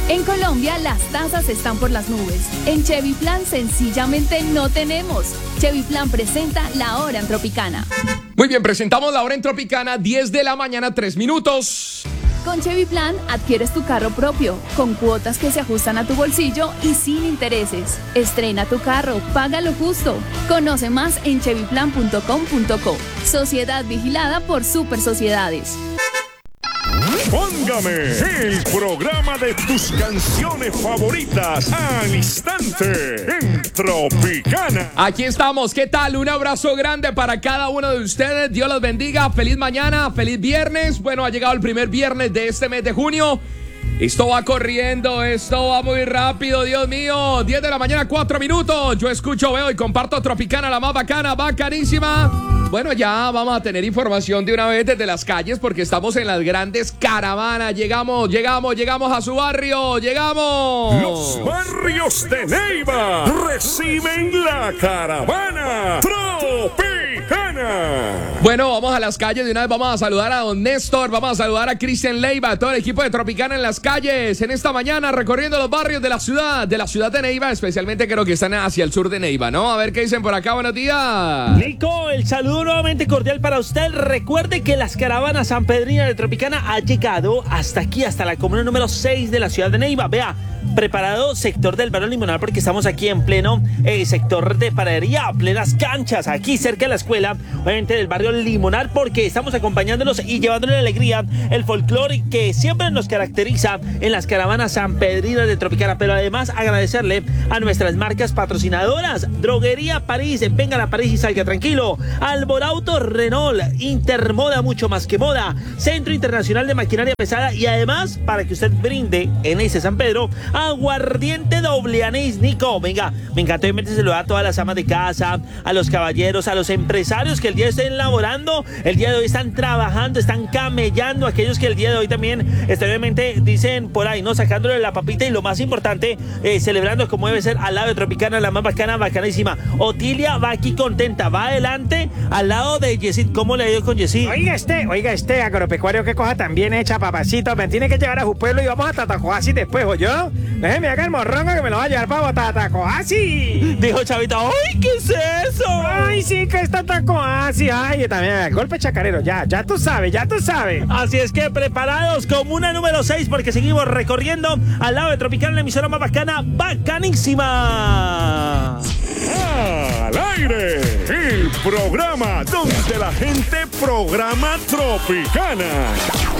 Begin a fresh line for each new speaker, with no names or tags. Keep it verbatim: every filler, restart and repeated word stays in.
En Colombia las tasas están por las nubes. En Chevy Plan sencillamente no tenemos. Chevy Plan presenta La Hora en Tropicana.
Muy bien, presentamos La Hora en Tropicana, diez de la mañana, tres minutos.
Con Chevy Plan adquieres tu carro propio, con cuotas que se ajustan a tu bolsillo y sin intereses. Estrena tu carro, paga lo justo. Conoce más en chevy plan punto com punto co. Sociedad vigilada por Super Sociedades.
Póngame el programa de tus canciones favoritas al instante en Tropicana.
Aquí estamos, ¿qué tal? Un abrazo grande para cada uno de ustedes. Dios los bendiga, feliz mañana, feliz viernes. Bueno, ha llegado el primer viernes de este mes de junio. Esto va corriendo, esto va muy rápido, Dios mío. diez de la mañana, cuatro minutos. Yo escucho, veo y comparto Tropicana, la más bacana, bacanísima. Bueno, ya vamos a tener información de una vez desde las calles porque estamos en las grandes caravanas. Llegamos, llegamos, llegamos a su barrio, llegamos.
Los barrios de Neiva reciben la caravana Tropicana.
Bueno, vamos a las calles de una vez, vamos a saludar a don Néstor, vamos a saludar a Cristian Leiva, todo el equipo de Tropicana en las calles, en esta mañana recorriendo los barrios de la ciudad, de la ciudad de Neiva, especialmente creo que están hacia el sur de Neiva, ¿no? A ver qué dicen por acá, buenos días.
Nico, el saludo nuevamente cordial para usted. Recuerde que las caravanas sanpedrinas de Tropicana ha llegado hasta aquí, hasta la comuna número seis de la ciudad de Neiva. Vea, preparado sector del barrio Limonar porque estamos aquí en pleno eh, sector de panadería, plenas canchas, aquí cerca de la escuela, obviamente del barrio Limonar, porque estamos acompañándolos y llevándole la alegría, el folclore que siempre nos caracteriza en las caravanas sanpedrinas de Tropicana, pero además agradecerle a nuestras marcas patrocinadoras, Droguería París, venga a París y salga tranquilo, Alborauto Renault, Intermoda, mucho más que moda, Centro Internacional de Maquinaria Pesada y además para que usted brinde en ese San Pedro, aguardiente doble anís. Nico, venga, me encantó obviamente saludar a todas las amas de casa, a los caballeros, a los empresarios que el día de hoy están laborando, el día de hoy están trabajando, están camellando, aquellos que el día de hoy también, este, obviamente dicen por ahí, ¿no? Sacándole la papita y lo más importante, eh, celebrando como debe ser al lado de Tropicana, la más bacana, bacanísima. Otilia va aquí contenta, va adelante, al lado de Yesid. ¿Cómo le ha ido con Yesid?
Oiga este, oiga este agropecuario, qué cosa tan bien hecha, papacito. Me tiene que llevar a su pueblo y vamos a Tatacoasi después, ¿o yo? Déjeme acá el morrongo que me lo va a llevar para Tatacoasi.
Dijo Chavita, ¡ay, qué es eso!
Ay, sí, que es Tatacoasi. Ay, también, golpe chacarero, ya, ya tú sabes, ya tú sabes.
Así es que preparados, comuna número seis, porque seguimos recorriendo al lado de Tropicana, la emisora más bacana, bacanísima.
Al aire, el programa donde la gente programa Tropicana.